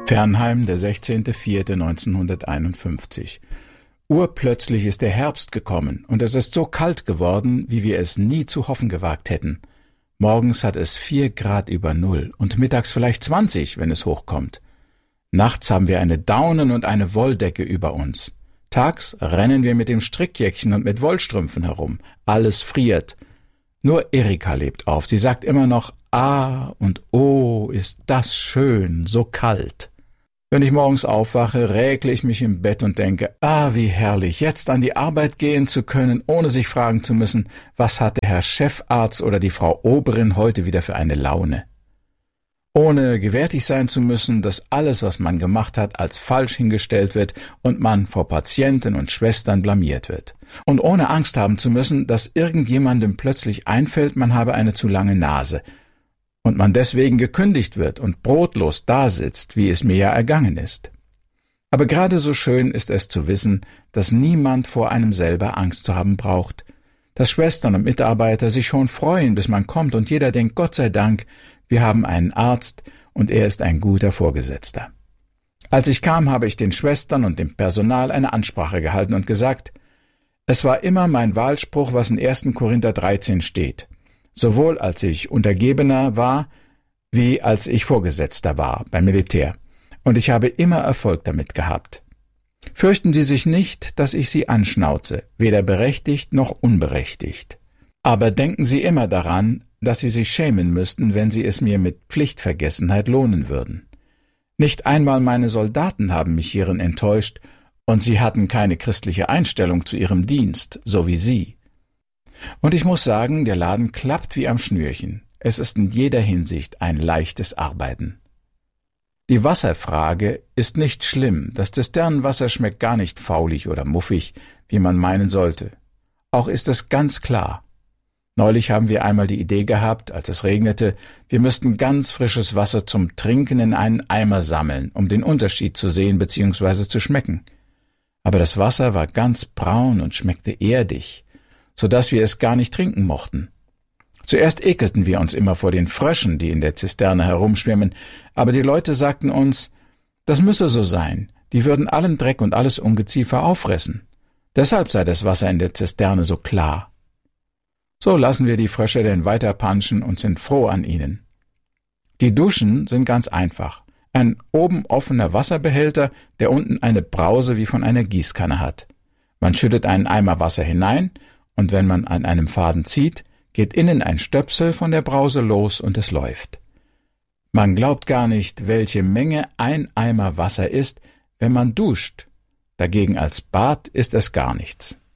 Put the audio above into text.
Fernheim, der 16.04.1951. Urplötzlich ist der Herbst gekommen und es ist so kalt geworden, wie wir es nie zu hoffen gewagt hätten. Morgens hat es 4 Grad über Null und mittags vielleicht 20, wenn es hochkommt. Nachts haben wir eine Daunen- und eine Wolldecke über uns. Tags rennen wir mit dem Strickjäckchen und mit Wollstrümpfen herum. Alles friert. Nur Erika lebt auf. Sie sagt immer noch, ah und oh, ist das schön, so kalt. Wenn ich morgens aufwache, räkle ich mich im Bett und denke, ah, wie herrlich, jetzt an die Arbeit gehen zu können, ohne sich fragen zu müssen, was hat der Herr Chefarzt oder die Frau Oberin heute wieder für eine Laune. Ohne gewärtig sein zu müssen, dass alles, was man gemacht hat, als falsch hingestellt wird und man vor Patienten und Schwestern blamiert wird. Und ohne Angst haben zu müssen, dass irgendjemandem plötzlich einfällt, man habe eine zu lange Nase und man deswegen gekündigt wird und brotlos dasitzt, wie es mir ja ergangen ist. Aber gerade so schön ist es zu wissen, dass niemand vor einem selber Angst zu haben braucht, dass Schwestern und Mitarbeiter sich schon freuen, bis man kommt und jeder denkt, Gott sei Dank, wir haben einen Arzt und er ist ein guter Vorgesetzter. Als ich kam, habe ich den Schwestern und dem Personal eine Ansprache gehalten und gesagt, es war immer mein Wahlspruch, was in 1. Korinther 13 steht, sowohl als ich Untergebener war, wie als ich Vorgesetzter war beim Militär. Und ich habe immer Erfolg damit gehabt. Fürchten Sie sich nicht, dass ich Sie anschnauze, weder berechtigt noch unberechtigt. Aber denken Sie immer daran, dass Sie sich schämen müssten, wenn Sie es mir mit Pflichtvergessenheit lohnen würden. Nicht einmal meine Soldaten haben mich hierin enttäuscht, und sie hatten keine christliche Einstellung zu ihrem Dienst, so wie Sie. Und ich muss sagen, der Laden klappt wie am Schnürchen. Es ist in jeder Hinsicht ein leichtes Arbeiten. Die Wasserfrage ist nicht schlimm. Das Zisternenwasser schmeckt gar nicht faulig oder muffig, wie man meinen sollte. Auch ist es ganz klar. Neulich haben wir einmal die Idee gehabt, als es regnete, wir müssten ganz frisches Wasser zum Trinken in einen Eimer sammeln, um den Unterschied zu sehen bzw. zu schmecken. Aber das Wasser war ganz braun und schmeckte erdig, so dass wir es gar nicht trinken mochten. Zuerst ekelten wir uns immer vor den Fröschen, die in der Zisterne herumschwimmen, aber die Leute sagten uns, das müsse so sein, die würden allen Dreck und alles Ungeziefer auffressen. Deshalb sei das Wasser in der Zisterne so klar. So lassen wir die Frösche denn weiter panschen und sind froh an ihnen. Die Duschen sind ganz einfach. Ein oben offener Wasserbehälter, der unten eine Brause wie von einer Gießkanne hat. Man schüttet einen Eimer Wasser hinein und wenn man an einem Faden zieht, geht innen ein Stöpsel von der Brause los und es läuft. Man glaubt gar nicht, welche Menge ein Eimer Wasser ist, wenn man duscht. Dagegen als Bad ist es gar nichts.